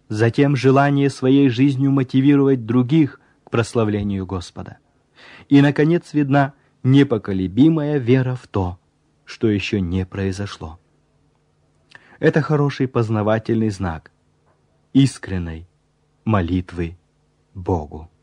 затем желание своей жизнью мотивировать других к прославлению Господа. И, наконец, видна непоколебимая вера в то, что еще не произошло. Это хороший познавательный знак искренней молитвы Богу.